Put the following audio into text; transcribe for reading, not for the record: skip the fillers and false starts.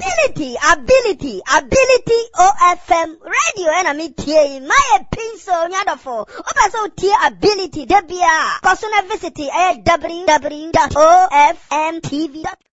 ability OFM radio enemy tie my pencil nyadofo oba so tie ability debia personal visit www.ofmtv.com